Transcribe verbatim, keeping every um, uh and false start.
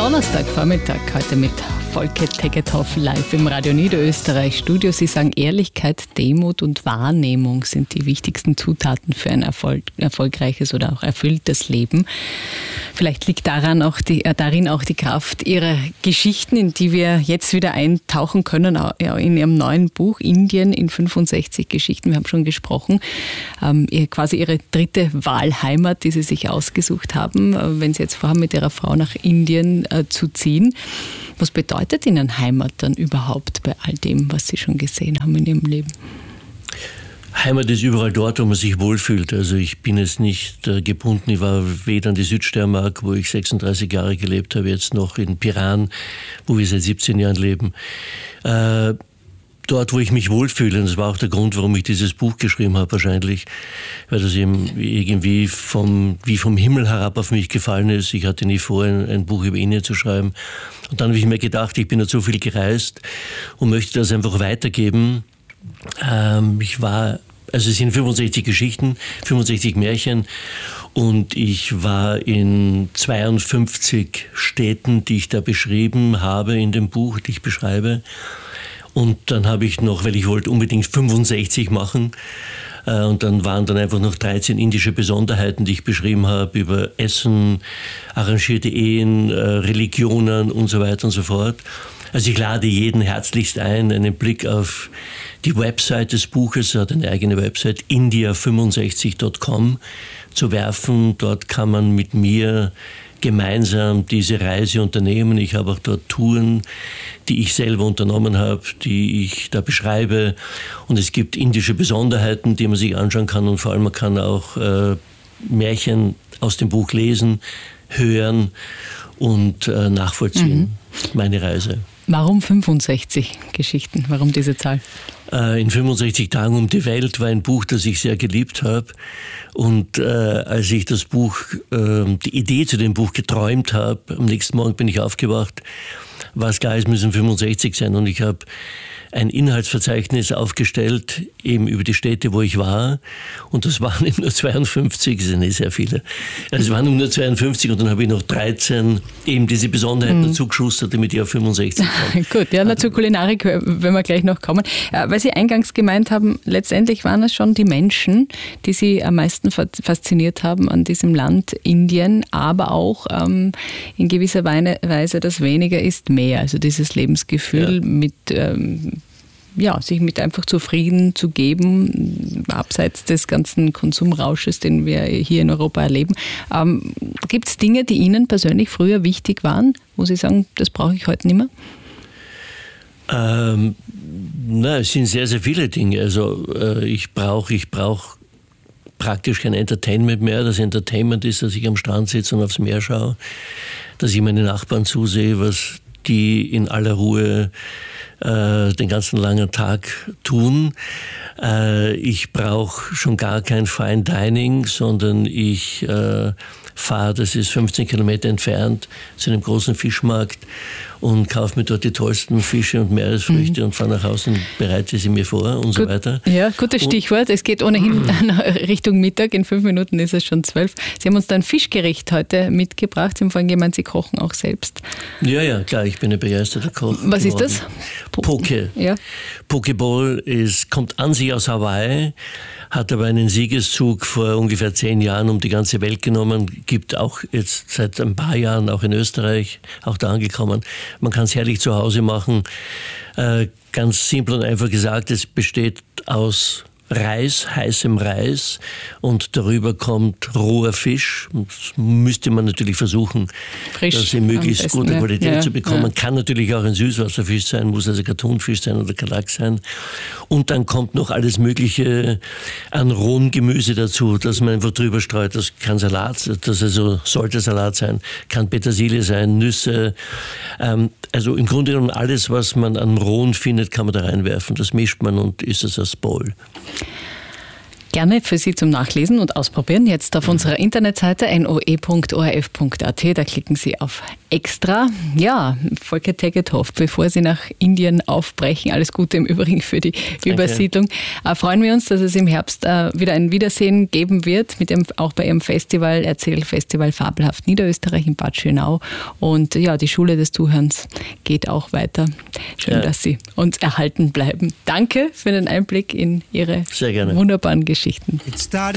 Donnerstagvormittag heute mit Volker Tegethoff live im Radio Niederösterreich Studio. Sie sagen, Ehrlichkeit, Demut und Wahrnehmung sind die wichtigsten Zutaten für ein Erfolg, erfolgreiches oder auch erfülltes Leben. Vielleicht liegt daran auch die, äh, darin auch die Kraft Ihrer Geschichten, in die wir jetzt wieder eintauchen können, ja, in Ihrem neuen Buch Indien in fünfundsechzig Geschichten. Wir haben schon gesprochen, ähm, ihr, quasi Ihre dritte Wahlheimat, die Sie sich ausgesucht haben, äh, wenn Sie jetzt vorhaben, mit Ihrer Frau nach Indien äh, zu ziehen. Was bedeutet Ihnen Heimat dann überhaupt bei all dem, was Sie schon gesehen haben in Ihrem Leben? Heimat ist überall dort, wo man sich wohlfühlt. Also ich bin jetzt nicht äh, gebunden. Ich war weder an die Südsteiermark, wo ich sechsunddreißig Jahre gelebt habe, jetzt noch in Piran, wo wir seit siebzehn Jahren leben. Äh, dort, wo ich mich wohlfühle. Und das war auch der Grund, warum ich dieses Buch geschrieben habe wahrscheinlich, weil das eben irgendwie vom, wie vom Himmel herab auf mich gefallen ist. Ich hatte nie vor, ein, ein Buch über Indien zu schreiben. Und dann habe ich mir gedacht, ich bin ja so viel gereist und möchte das einfach weitergeben. Ähm, ich war, also es sind fünfundsechzig Geschichten, fünfundsechzig Märchen und ich war in zweiundfünfzig Städten, die ich da beschrieben habe in dem Buch, die ich beschreibe. Und dann habe ich noch, weil ich wollte unbedingt fünfundsechzig machen, äh, und dann waren dann einfach noch dreizehn indische Besonderheiten, die ich beschrieben habe, über Essen, arrangierte Ehen, äh, Religionen und so weiter und so fort. Also ich lade jeden herzlichst ein, einen Blick auf die Website des Buches, es hat eine eigene Website, india fünfundsechzig Punkt com zu werfen. Dort kann man mit mir gemeinsam diese Reise unternehmen. Ich habe auch dort Touren, die ich selber unternommen habe, die ich da beschreibe. Und es gibt indische Besonderheiten, die man sich anschauen kann. Und vor allem man kann auch äh, Märchen aus dem Buch lesen, hören und äh, nachvollziehen. Mhm. Meine Reise. Warum fünfundsechzig Geschichten? Warum diese Zahl? In fünfundsechzig Tagen um die Welt war ein Buch, das ich sehr geliebt habe. Und äh, als ich das Buch, äh, die Idee zu dem Buch geträumt habe, am nächsten Morgen bin ich aufgewacht, war es klar, es müssen fünfundsechzig sein. Und ich habe ein Inhaltsverzeichnis aufgestellt, eben über die Städte, wo ich war. Und das waren eben nur zweiundfünfzig, das sind nicht sehr viele. Also es waren nur zweiundfünfzig und dann habe ich noch dreizehn, eben diese Besonderheiten mhm. dazu geschustert, damit ich auf fünfundsechzig komme. Gut, ja, zur Kulinarik, wenn wir gleich noch kommen. Weil Sie eingangs gemeint haben, letztendlich waren es schon die Menschen, die Sie am meisten fasziniert haben an diesem Land Indien, aber auch ähm, in gewisser Weise das Weniger ist mehr. Also dieses Lebensgefühl ja. mit ähm, ja, sich mit einfach zufrieden zu geben, abseits des ganzen Konsumrausches, den wir hier in Europa erleben. Ähm, gibt es Dinge, die Ihnen persönlich früher wichtig waren, wo Sie sagen, das brauche ich heute nicht mehr? Ähm, na, es sind sehr, sehr viele Dinge. Also äh, ich brauche ich brauch praktisch kein Entertainment mehr. Das Entertainment ist, dass ich am Strand sitze und aufs Meer schaue, dass ich meine Nachbarn zusehe, was die in aller Ruhe äh, den ganzen langen Tag tun. Äh, ich brauche schon gar kein Fine Dining, sondern ich äh, fahre, das ist fünfzehn Kilometer entfernt, zu einem großen Fischmarkt und kaufe mir dort die tollsten Fische und Meeresfrüchte mhm. und fahre nach Hause und bereite sie mir vor und Gut, so weiter. Ja, gutes Stichwort. Es geht ohnehin Richtung Mittag. In fünf Minuten ist es schon zwölf. Sie haben uns da ein Fischgericht heute mitgebracht. Sie haben vorhin gemeint, Sie kochen auch selbst. Ja, ja, klar. Ich bin ein begeisterter Koch. Was geworden. ist das? Poke. Ja. Pokeball ist, kommt an sich aus Hawaii, hat aber einen Siegeszug vor ungefähr zehn Jahren um die ganze Welt genommen, gibt auch jetzt seit ein paar Jahren auch in Österreich, auch da angekommen. Man kann es herrlich zu Hause machen. Äh, ganz simpel und einfach gesagt, es besteht aus Reis, heißem Reis und darüber kommt roher Fisch. Das müsste man natürlich versuchen, Frisch das in möglichst besten, guter ja. Qualität ja, zu bekommen. Ja. Kann natürlich auch ein Süßwasserfisch sein, muss also Kartonfisch sein oder Kalak sein. Und dann kommt noch alles Mögliche an rohem Gemüse dazu, das man einfach drüber streut. Das kann Salat, das also sollte Salat sein, kann Petersilie sein, Nüsse. Ähm, also im Grunde genommen alles, was man an rohen findet, kann man da reinwerfen. Das mischt man und isst es als Bowl. Gerne für Sie zum Nachlesen und Ausprobieren. Jetzt auf unserer Internetseite n o e punkt o r f punkt a t. Da klicken Sie auf extra. Ja, Volker Tegethoff, bevor Sie nach Indien aufbrechen, alles Gute im Übrigen für die Danke. Übersiedlung. Äh, freuen wir uns, dass es im Herbst äh, wieder ein Wiedersehen geben wird, mit dem, auch bei Ihrem Festival, Erzählfestival Fabelhaft Niederösterreich in Bad Schönau. Und ja, die Schule des Zuhörens geht auch weiter. Schön, ja. dass Sie uns erhalten bleiben. Danke für den Einblick in Ihre wunderbaren Geschichten. It started